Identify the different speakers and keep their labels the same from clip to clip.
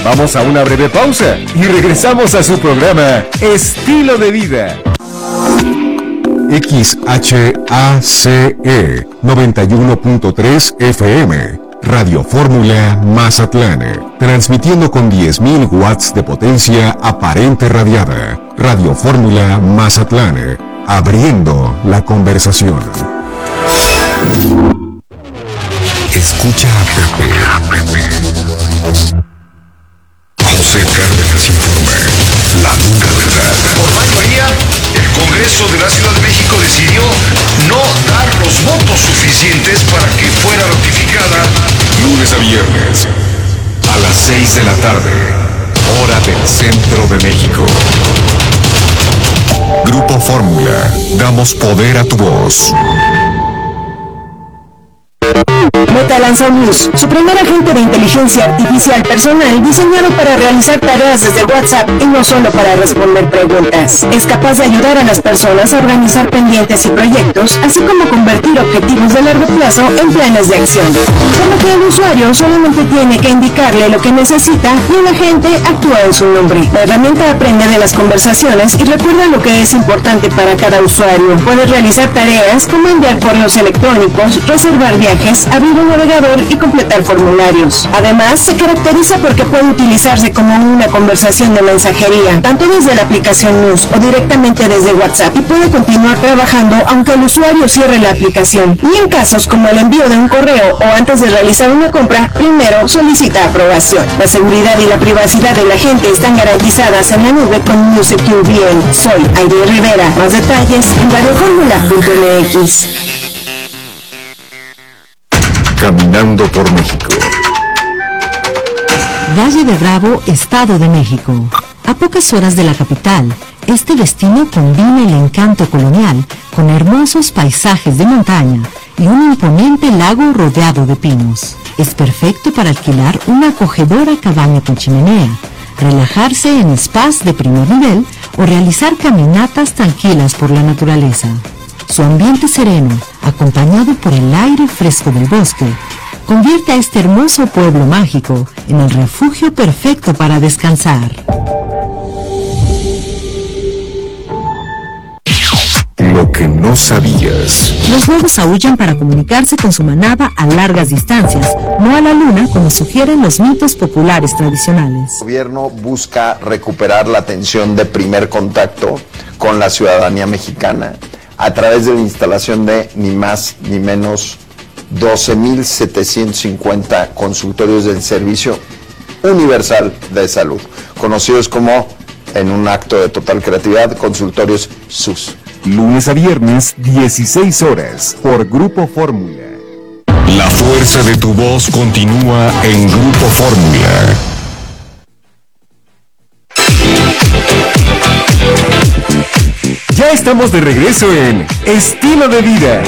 Speaker 1: Vamos a una breve pausa y regresamos a su programa Estilo de Vida.
Speaker 2: XHACE 91.3 FM, Radio Fórmula Mazatlán, transmitiendo con 10.000 watts de potencia aparente radiada. Radio Fórmula Mazatlán, abriendo la conversación. Escucha a Pepe. José Cárdenas informa. La dura verdad.
Speaker 3: Por mayoría, el Congreso de la Ciudad de México decidió no dar los votos suficientes para que fuera ratificada.
Speaker 2: Lunes a viernes, a las 6 de la tarde, hora del centro de México. Grupo Fórmula, damos poder a tu voz.
Speaker 4: Meta lanzó Muse, su primer agente de inteligencia artificial personal diseñado para realizar tareas desde WhatsApp y no solo para responder preguntas. Es capaz de ayudar a las personas a organizar pendientes y proyectos, así como convertir objetivos de largo plazo en planes de acción. Por lo que el usuario solamente tiene que indicarle lo que necesita y un agente actúa en su nombre. La herramienta aprende de las conversaciones y recuerda lo que es importante para cada usuario. Puede realizar tareas como enviar correos electrónicos, reservar viajes, abrir un navegador y completar formularios. Además, se caracteriza porque puede utilizarse como una conversación de mensajería, tanto desde la aplicación News o directamente desde WhatsApp, y puede continuar trabajando aunque el usuario cierre la aplicación. Y en casos como el envío de un correo o antes de realizar una compra, primero solicita aprobación. La seguridad y la privacidad de la gente están garantizadas en la nube con News Secure VN. Soy Aide Rivera. Más detalles en radioformula.mx.
Speaker 2: Caminando por México.
Speaker 5: Valle de Bravo, Estado de México. A pocas horas de la capital, este destino combina el encanto colonial con hermosos paisajes de montaña y un imponente lago rodeado de pinos. Es perfecto para alquilar una acogedora cabaña con chimenea, relajarse en spas de primer nivel o realizar caminatas tranquilas por la naturaleza. Su ambiente sereno, acompañado por el aire fresco del bosque, convierte a este hermoso pueblo mágico en el refugio perfecto para descansar.
Speaker 2: Lo que no sabías.
Speaker 5: Los lobos aúllan para comunicarse con su manada a largas distancias, no a la luna como sugieren los mitos populares tradicionales.
Speaker 6: El gobierno busca recuperar la atención de primer contacto con la ciudadanía mexicana a través de la instalación de ni más ni menos 12.750 consultorios del Servicio Universal de Salud, conocidos como, en un acto de total creatividad, consultorios SUS.
Speaker 1: Lunes a viernes, 16 horas, por Grupo Fórmula.
Speaker 2: La fuerza de tu voz continúa en Grupo Fórmula.
Speaker 1: Ya estamos de regreso en Estilo de Vida.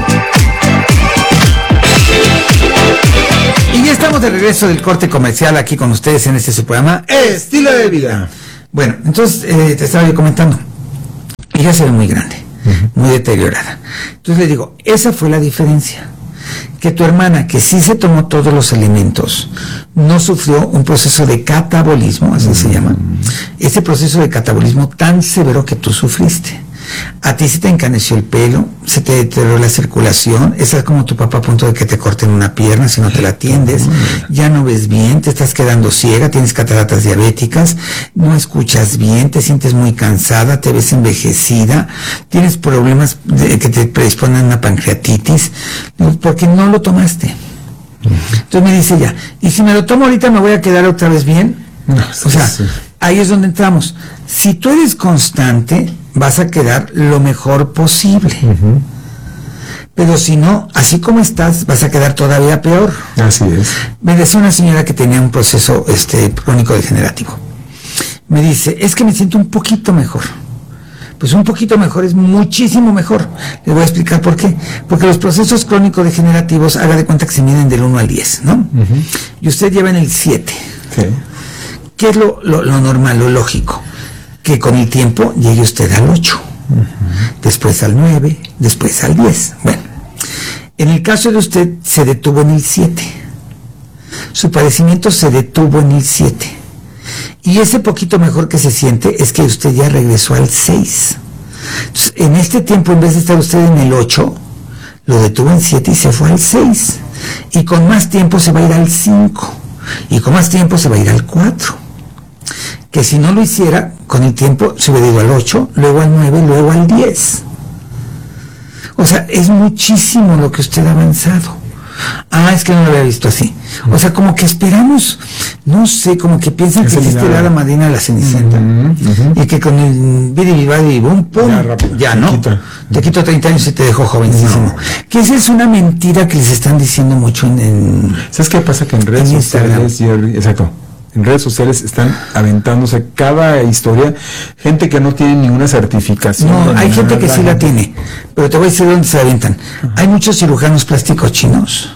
Speaker 7: Y ya estamos de regreso del corte comercial aquí con ustedes en este su programa Estilo de Vida. Bueno, entonces te estaba yo comentando, ella se ve muy grande, muy deteriorada. Entonces le digo, esa fue la diferencia. Que tu hermana, que sí se tomó todos los alimentos, no sufrió un proceso de catabolismo, así se llama. Ese proceso de catabolismo tan severo que tú sufriste. A ti se te encaneció el pelo, se te deterioró la circulación, estás como tu papá a punto de que te corten una pierna si no te la atiendes, ya no ves bien, te estás quedando ciega, tienes cataratas diabéticas, no escuchas bien, te sientes muy cansada, te ves envejecida, tienes problemas que te predisponen a una pancreatitis, porque no lo tomaste. Entonces me dice ella, ¿y si me lo tomo ahorita me voy a quedar otra vez bien? No, o sea, ahí es donde entramos. Si tú eres constante, vas a quedar lo mejor posible. Pero si no, así como estás, vas a quedar todavía peor.
Speaker 8: Así es.
Speaker 7: Me decía una señora que tenía un proceso crónico degenerativo. Me dice, es que me siento un poquito mejor. Pues un poquito mejor es muchísimo mejor. Les voy a explicar por qué. Porque los procesos crónicos degenerativos, haga de cuenta que se miden del 1 al 10, ¿no? Y usted lleva en el 7.
Speaker 8: Sí.
Speaker 7: ¿Qué es lo normal, lo lógico? Que con el tiempo llegue usted al 8, después al 9, después al 10. Bueno, en el caso de usted se detuvo en el 7. Su padecimiento se detuvo en el 7. Y ese poquito mejor que se siente es que usted ya regresó al 6. Entonces, en este tiempo, en vez de estar usted en el 8, lo detuvo en 7 y se fue al 6. Y con más tiempo se va a ir al 5. Y con más tiempo se va a ir al 4. Que si no lo hiciera, con el tiempo se hubiera ido al 8, luego al 9, luego al 10. O sea, es muchísimo lo que usted ha avanzado. Ah, es que no lo había visto así. O sea, como que esperamos, no sé, como que piensan que existe la hada madrina de la Cenicienta. Y que con el bidi bum pum, ya no. Te quito 30 años y te dejo jovencísimo. Que esa es una mentira que les están diciendo mucho en
Speaker 8: ¿sabes qué pasa? Que en redes sociales, exacto, en redes sociales están aventándose cada historia, gente que no tiene ninguna certificación.
Speaker 7: No, hay gente que sí la tiene, pero te voy a decir dónde se aventan. Hay muchos cirujanos plásticos chinos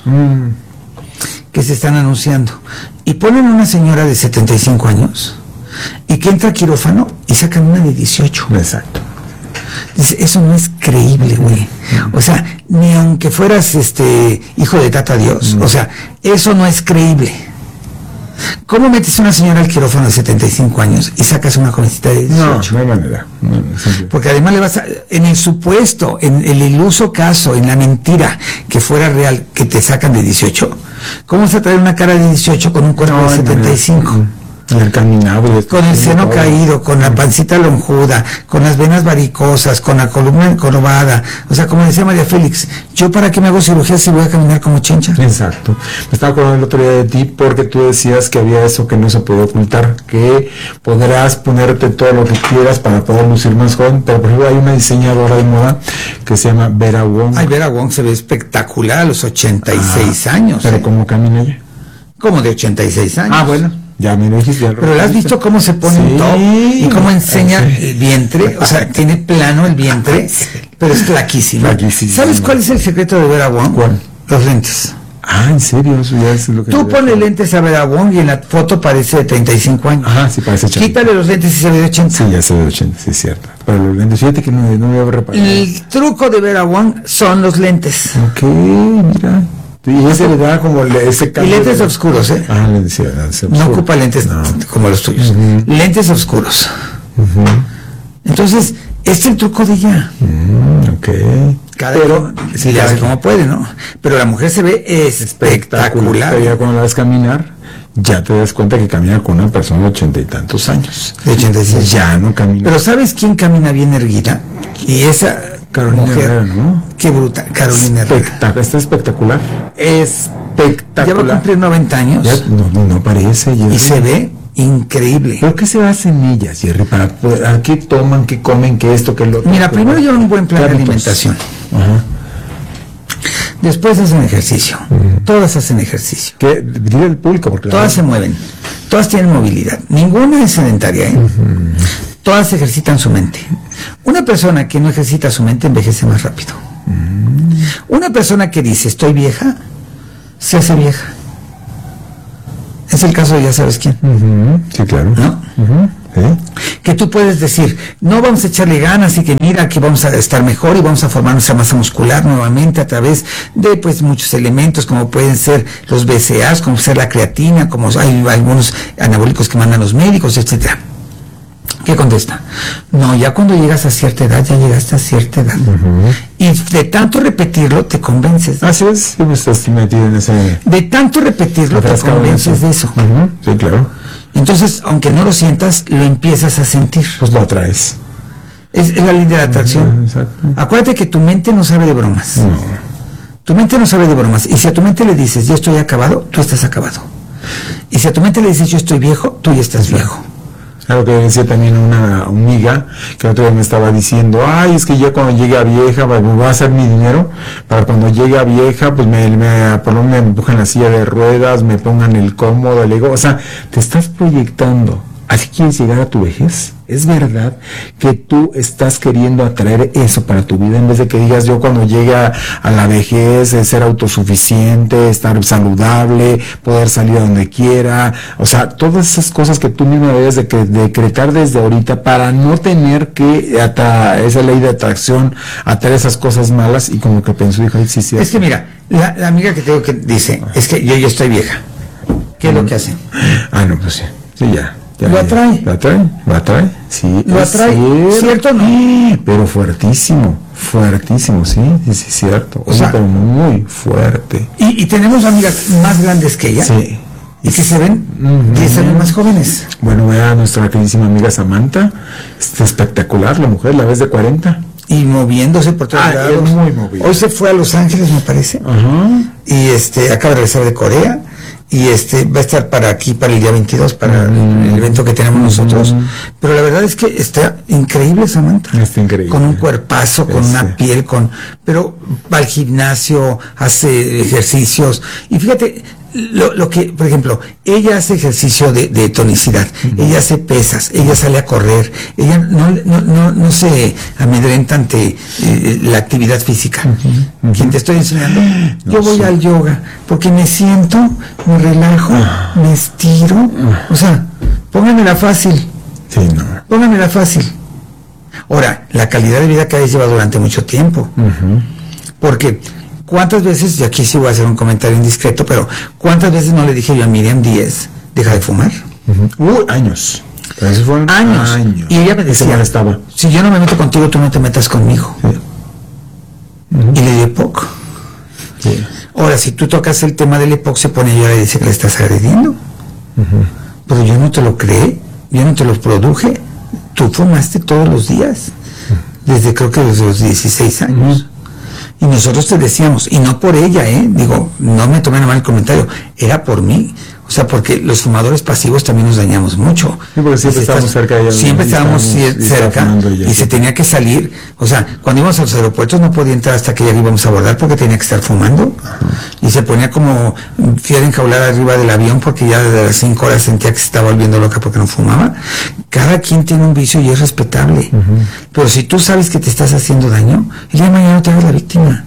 Speaker 7: que se están anunciando y ponen una señora de 75 años y que entra a quirófano y sacan una de 18.
Speaker 8: Exacto.
Speaker 7: Eso no es creíble, güey. O sea, ni aunque fueras hijo de tata Dios, o sea, eso no es creíble. ¿Cómo metes una señora al quirófano de 75 años y sacas una jovencita de 18?
Speaker 8: No hay manera.
Speaker 7: Porque además le vas a, en el supuesto, en el iluso caso, en la mentira que fuera real, que te sacan de 18, ¿cómo vas a traer una cara de 18 con un cuerpo de 75?
Speaker 8: El caminable,
Speaker 7: con el seno caído, con la pancita lonjuda, con las venas varicosas, con la columna encorvada. O sea, como decía María Félix, ¿yo para qué me hago cirugía si voy a caminar como chencha?
Speaker 8: Exacto. Me estaba acordando el otro día de ti porque tú decías que había eso que no se puede ocultar, que podrás ponerte todo lo que quieras para poder lucir más joven, pero por ejemplo hay una diseñadora de moda que se llama Vera Wong.
Speaker 7: Ay, Vera Wong se ve espectacular a los 86 años.
Speaker 8: ¿Pero cómo camina ella?
Speaker 7: Como de 86 años.
Speaker 8: Ah, bueno. Ya me lo dijiste.
Speaker 7: Pero ¿la has visto cómo se pone un top y cómo enseña el vientre? O sea, tiene plano el vientre, pero es flaquísima. ¿Sabes cuál es el secreto de Vera Wong?
Speaker 8: ¿Cuál?
Speaker 7: Los lentes.
Speaker 8: Ah, ¿en serio? Eso ya es lo que...
Speaker 7: Tú ponle lentes a Vera Wong y en la foto parece de 35 años.
Speaker 8: Ajá, sí parece 80.
Speaker 7: Quítale los lentes y se ve de 80.
Speaker 8: Sí, ya se ve de 80, sí es cierto. Pero los lentes, fíjate que no me había reparado.
Speaker 7: El truco de Vera Wong son los lentes.
Speaker 8: Ok, mira. Y ese le da como ese cambio.
Speaker 7: Y lentes oscuros, ¿eh?
Speaker 8: Ah, lentes oscuros.
Speaker 7: No ocupa lentes como los tuyos. Lentes oscuros. Entonces, este es el truco de ella.
Speaker 8: Ok.
Speaker 7: Pero sí le hace como puede, ¿no? Pero la mujer se ve espectacular.
Speaker 8: Pero ya cuando la ves caminar, ya te das cuenta que camina con una persona de 80 y tantos años.
Speaker 7: De 86.
Speaker 8: Ya no camina.
Speaker 7: Pero ¿sabes quién camina bien erguida? Y esa
Speaker 8: Carolina
Speaker 7: mujer,
Speaker 8: Herrera, ¿no?
Speaker 7: Qué bruta, Carolina Herrera.
Speaker 8: Está espectacular. Espectacular.
Speaker 7: Ya va a cumplir 90 años.
Speaker 8: Ya, no parece.
Speaker 7: Y se ve increíble.
Speaker 8: ¿Pero qué se hace en ellas, Jerry? ¿A qué toman, qué comen, qué esto, qué lo otro?
Speaker 7: Mira, primero llevan un buen plan de alimentación.
Speaker 8: Ajá.
Speaker 7: Después hacen ejercicio. Todas hacen ejercicio.
Speaker 8: ¿Qué? Dile al público, porque
Speaker 7: todas se mueven. Todas tienen movilidad. Ninguna es sedentaria, ¿eh? Todas ejercitan su mente. Una persona que no ejercita su mente envejece más rápido. Una persona que dice estoy vieja, se hace vieja. Es el caso de ya sabes quién.
Speaker 8: Sí, claro.
Speaker 7: ¿No?
Speaker 8: ¿Sí?
Speaker 7: Que tú puedes decir, no vamos a echarle ganas y que mira que vamos a estar mejor y vamos a formar nuestra masa muscular nuevamente a través de pues muchos elementos como pueden ser los BCAAs, como ser la creatina, como hay algunos anabólicos que mandan los médicos, etcétera. ¿Qué contesta? No, ya cuando llegas a cierta edad, ya llegaste a cierta edad. Y de tanto repetirlo, te convences.
Speaker 8: Así es, sí, me estás metido en ese...
Speaker 7: De tanto repetirlo, te convences de eso.
Speaker 8: Sí, claro.
Speaker 7: Entonces, aunque no lo sientas, lo empiezas a sentir.
Speaker 8: Pues lo atraes.
Speaker 7: Es la ley de la atracción. Acuérdate que tu mente no sabe de bromas.
Speaker 8: No.
Speaker 7: Tu mente no sabe de bromas. Y si a tu mente le dices, ya estoy acabado, tú estás acabado. Y si a tu mente le dices, yo estoy viejo, tú ya estás viejo.
Speaker 8: Algo que decía también una amiga que otro día me estaba diciendo, ay, es que ya cuando llegue a vieja, me va a hacer mi dinero, para cuando llegue a vieja, pues me empujan la silla de ruedas, me pongan el cómodo, le digo, o sea, te estás proyectando. ¿Así quieres llegar a tu vejez? ¿Es verdad que tú estás queriendo atraer eso para tu vida en vez de que digas yo cuando llegue a la vejez, ser autosuficiente, estar saludable, poder salir a donde quiera? O sea, todas esas cosas que tú mismo debes de decretar desde ahorita para no tener que esa ley de atracción atraer esas cosas malas. Y como que pensó, dijo, ay, sí, sí.
Speaker 7: Es que mira, la amiga que tengo que dice, es que yo ya estoy vieja. ¿Qué es lo que hacen?
Speaker 8: Ah, no, pues sí. Sí, ya
Speaker 7: Lo atrae.
Speaker 8: Lo atrae, sí.
Speaker 7: Lo atrae, ¿cierto o no?
Speaker 8: Pero fuertísimo, sí, cierto.
Speaker 7: O sea,
Speaker 8: pero muy fuerte.
Speaker 7: Y tenemos amigas más grandes que ella.
Speaker 8: Sí.
Speaker 7: Y que se ven 10 años más jóvenes.
Speaker 8: Bueno, vea a nuestra queridísima amiga Samantha, espectacular, la mujer, la ves de 40.
Speaker 7: Y moviéndose por todos lados.
Speaker 8: Muy movida.
Speaker 7: Hoy se fue a Los Ángeles, me parece.
Speaker 8: Ajá.
Speaker 7: Y acaba de regresar de Corea. Y va a estar para aquí, para el día 22, para el evento que tenemos nosotros. Pero la verdad es que está increíble Samantha.
Speaker 8: Está increíble.
Speaker 7: Con un cuerpazo, con una piel, pero va al gimnasio, hace ejercicios. Y fíjate, lo que, por ejemplo, ella hace ejercicio de tonicidad, ella hace pesas, ella sale a correr, ella no se amedrenta ante la actividad física. ¿Quién te estoy enseñando? Yo voy al yoga, porque me siento, me relajo, me estiro, o sea, póngamela fácil.
Speaker 8: Sí, no.
Speaker 7: Póngamela fácil. Ahora, la calidad de vida que habéis llevado durante mucho tiempo. Porque ¿cuántas veces, y aquí sí voy a hacer un comentario indiscreto, pero ¿cuántas veces no le dije yo a Miriam Díez, deja de fumar?
Speaker 8: Años. Esos fueron
Speaker 7: años. Y ella me decía, si yo no me meto contigo, tú no te metas conmigo.
Speaker 8: Sí.
Speaker 7: Y le di EPOC.
Speaker 8: Sí.
Speaker 7: Ahora, si tú tocas el tema del EPOC, se pone ella y le dice que le estás agrediendo. Pero yo no te lo creé, yo no te lo produje. Tú fumaste todos los días, desde creo que desde los 16 años. Y nosotros te decíamos, y no por ella, digo, no me tomen mal el comentario, era por mí. O sea, porque los fumadores pasivos también nos dañamos mucho.
Speaker 8: Sí, porque siempre estábamos cerca de ella.
Speaker 7: Siempre estábamos cerca y se tenía que salir. O sea, cuando íbamos a los aeropuertos no podía entrar hasta que ya íbamos a abordar porque tenía que estar fumando. Y se ponía como fiera enjaulada arriba del avión porque ya desde las 5 horas sentía que se estaba volviendo loca porque no fumaba. Cada quien tiene un vicio y es respetable. Pero si tú sabes que te estás haciendo daño, el día de mañana no te hagas la víctima.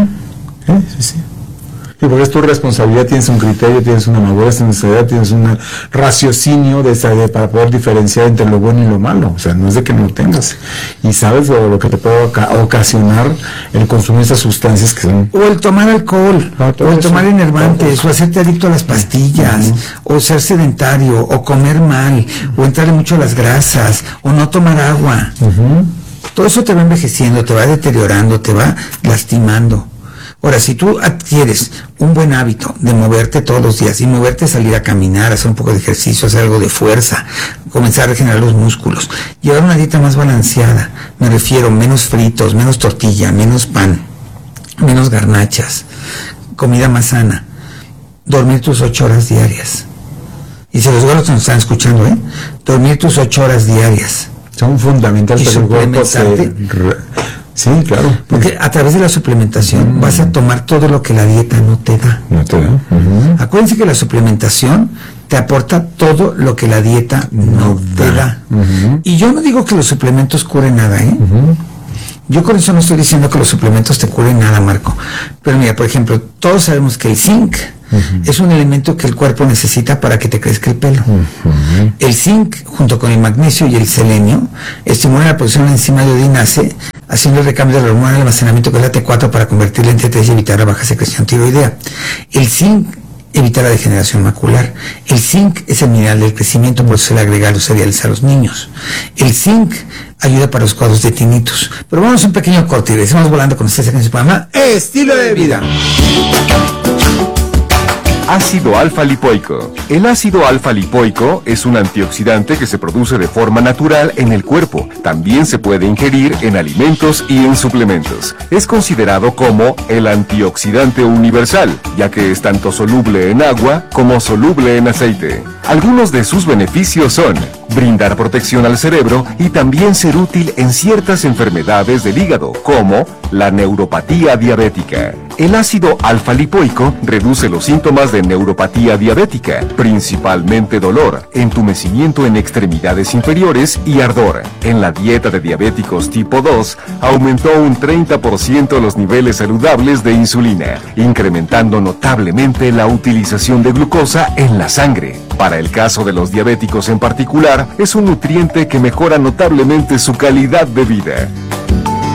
Speaker 8: Sí. Sí, porque es tu responsabilidad, tienes un criterio, tienes una madurez, tienes un raciocinio para poder diferenciar entre lo bueno y lo malo. O sea, no es de que no lo tengas. Y sabes lo que te puede ocasionar el consumir esas sustancias que son...
Speaker 7: O el tomar alcohol, o el tomar enervantes, o hacerte adicto a las pastillas, o ser sedentario, o comer mal, o entrarle mucho a las grasas, o no tomar agua. Todo eso te va envejeciendo, te va deteriorando, te va lastimando. Ahora, si tú adquieres un buen hábito de moverte todos los días y moverte, salir a caminar, hacer un poco de ejercicio, hacer algo de fuerza, comenzar a regenerar los músculos, llevar una dieta más balanceada, me refiero menos fritos, menos tortilla, menos pan, menos garnachas, comida más sana, dormir tus 8 horas diarias. Y se los digo a los que nos están escuchando, dormir tus 8 horas diarias.
Speaker 8: Son fundamentales para el cuerpo. Sí, claro.
Speaker 7: Porque a través de la suplementación vas a tomar todo lo que la dieta no te da. Acuérdense que la suplementación te aporta todo lo que la dieta no te da. Y yo no digo que los suplementos curen nada, Yo con eso no estoy diciendo que los suplementos te curen nada, Marco. Pero mira, por ejemplo, todos sabemos que el zinc es un elemento que el cuerpo necesita para que te crezca el pelo. El zinc, junto con el magnesio y el selenio, estimulan la producción de la enzima de odinase, haciendo el recambio de la hormona de almacenamiento que es la T4 para convertirla en T3 y evitar la baja secreción tiroidea. El zinc evita la degeneración macular. El zinc es el mineral del crecimiento, por eso se le agrega a los cereales a los niños. El zinc ayuda para los cuadros de tinnitus. Pero vamos a un pequeño corte y regresamos volando con ustedes en su programa Estilo de Vida.
Speaker 2: Ácido alfa-lipoico. El ácido alfa-lipoico es un antioxidante que se produce de forma natural en el cuerpo. También se puede ingerir en alimentos y en suplementos. Es considerado como el antioxidante universal, ya que es tanto soluble en agua como soluble en aceite. Algunos de sus beneficios son brindar protección al cerebro y también ser útil en ciertas enfermedades del hígado, como la neuropatía diabética. El ácido alfa-lipoico reduce los síntomas de neuropatía diabética, principalmente dolor, entumecimiento en extremidades inferiores y ardor. En la dieta de diabéticos tipo 2, aumentó un 30% los niveles saludables de insulina, incrementando notablemente la utilización de glucosa en la sangre. Para el caso de los diabéticos en particular, es un nutriente que mejora notablemente su calidad de vida.